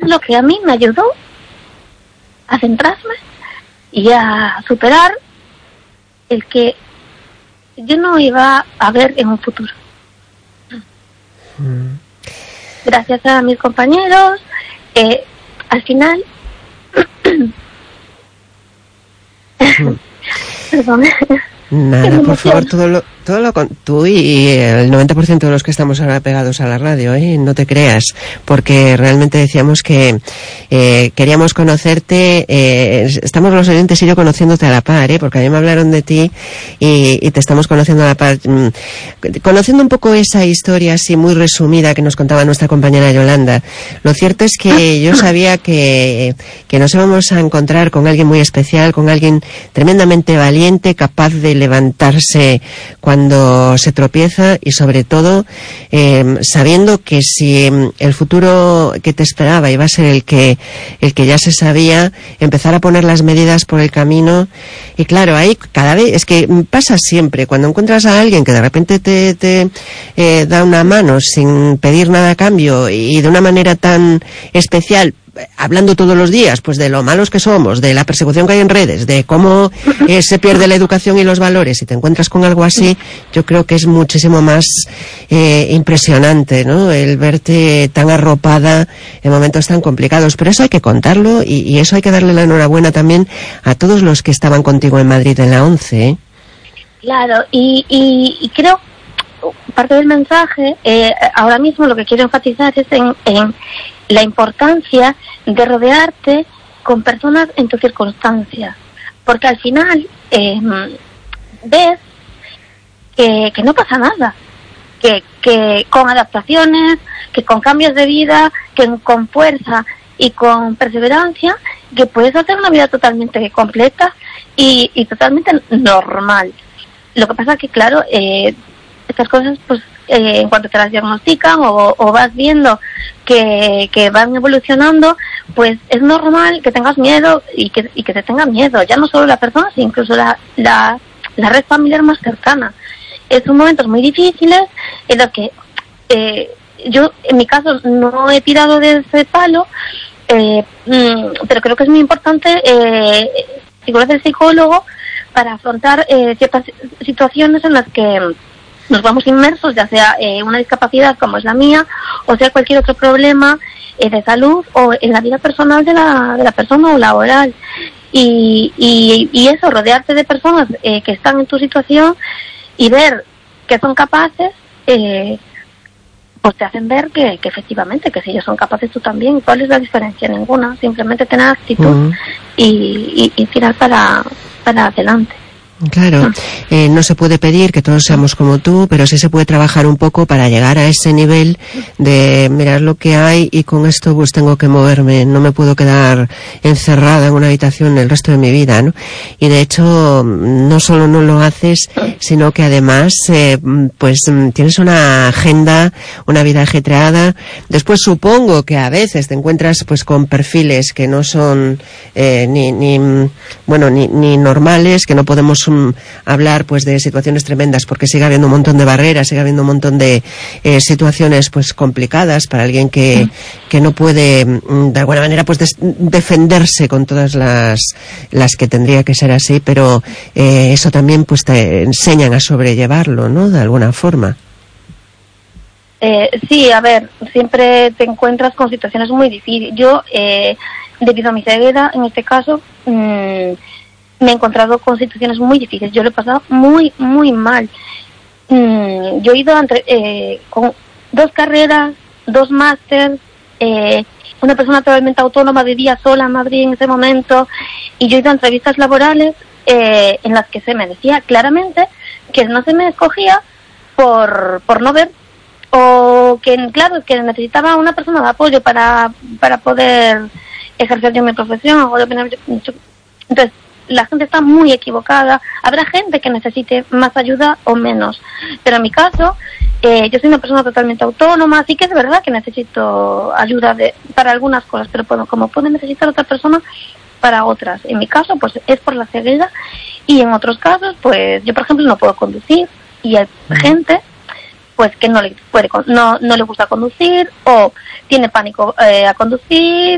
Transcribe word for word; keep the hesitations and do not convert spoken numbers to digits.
lo que a mí me ayudó a centrarme y a superar el que yo no iba a ver en un futuro. Mm. Gracias a mis compañeros, eh, al final... mm. Perdón. Nada, por favor, todo lo, todo lo con, tú y el noventa por ciento de los que estamos ahora pegados a la radio, ¿eh? No te creas, porque realmente decíamos que eh, queríamos conocerte, eh, estamos los oyentes y yo conociéndote a la par, ¿eh? Porque a mí me hablaron de ti y, y te estamos conociendo a la par. Conociendo un poco esa historia así muy resumida que nos contaba nuestra compañera Yolanda, lo cierto es que yo sabía que, que nos íbamos a encontrar con alguien muy especial, con alguien tremendamente valiente, capaz de levantarse cuando se tropieza y sobre todo eh, sabiendo que si el futuro que te esperaba iba a ser el que el que ya se sabía, empezar a poner las medidas por el camino. Y claro, ahí cada vez es que pasa siempre cuando encuentras a alguien que de repente te, te eh, da una mano sin pedir nada a cambio y de una manera tan especial, hablando todos los días pues de lo malos que somos, de la persecución que hay en redes, de cómo eh, se pierde la educación y los valores, y te encuentras con algo así, yo creo que es muchísimo más eh, impresionante, ¿no? El verte tan arropada en momentos tan complicados. Pero eso hay que contarlo y, y eso hay que darle la enhorabuena también a todos los que estaban contigo en Madrid en la once, ¿eh? Claro, y, y, y creo parte del mensaje, eh, ahora mismo lo que quiero enfatizar es en, en la importancia de rodearte con personas en tu circunstancia, porque al final eh, ves que, que no pasa nada, que, que con adaptaciones, que con cambios de vida, que con fuerza y con perseverancia, que puedes hacer una vida totalmente completa y, y totalmente normal. Lo que pasa es que, claro, eh, estas cosas, pues, eh, en cuanto te las diagnostican o, o vas viendo que, que van evolucionando, pues es normal que tengas miedo y que, y que te tenga miedo, ya no solo la persona, sino incluso la, la, la red familiar más cercana. Son momentos muy difíciles en los que eh, yo, en mi caso, no he tirado de ese palo, eh, pero creo que es muy importante eh, figurar del psicólogo para afrontar eh, ciertas situaciones en las que nos vamos inmersos, ya sea eh, una discapacidad como es la mía, o sea cualquier otro problema eh, de salud o en la vida personal de la, de la persona o laboral. Y, y, y eso, rodearte de personas eh, que están en tu situación y ver que son capaces, eh, pues te hacen ver que, que efectivamente, que si ellos son capaces, tú también. ¿Cuál es la diferencia? Ninguna. Simplemente tener actitud uh-huh. y, y, y tirar para, para adelante. Claro, eh, no se puede pedir que todos seamos como tú, pero sí se puede trabajar un poco para llegar a ese nivel de mirar lo que hay y con esto pues tengo que moverme, no me puedo quedar encerrada en una habitación el resto de mi vida, ¿no? Y de hecho no solo no lo haces, sino que además eh, pues tienes una agenda, una vida ajetreada. Después supongo que a veces te encuentras pues con perfiles que no son eh, ni, ni bueno ni, ni normales, que no podemos hablar pues de situaciones tremendas porque sigue habiendo un montón de barreras, sigue habiendo un montón de eh, situaciones pues complicadas para alguien que, que no puede de alguna manera pues des- defenderse con todas las las que tendría que ser así, pero eh, eso también pues te enseñan a sobrellevarlo, ¿no? De alguna forma. Eh, sí, a ver, siempre te encuentras con situaciones muy difíciles. Yo, eh, debido a mi ceguera, en este caso, mmm, me he encontrado con situaciones muy difíciles. Yo lo he pasado muy, muy mal. Mm, yo he ido entre, eh, con dos carreras, dos másters, eh, una persona totalmente autónoma, vivía sola en Madrid en ese momento, y yo he ido a entrevistas laborales eh, en las que se me decía claramente que no se me escogía por, por no ver, o que, claro, que necesitaba una persona de apoyo para, para poder ejercer yo mi profesión. O entonces, la gente está muy equivocada. Habrá gente que necesite más ayuda o menos, pero en mi caso eh, yo soy una persona totalmente autónoma, así que es verdad que necesito ayuda de, para algunas cosas, pero bueno, como puede necesitar otra persona para otras. En mi caso pues es por la ceguera, y en otros casos pues yo por ejemplo no puedo conducir y hay gente pues que no le puede no no le gusta conducir o tiene pánico eh, a conducir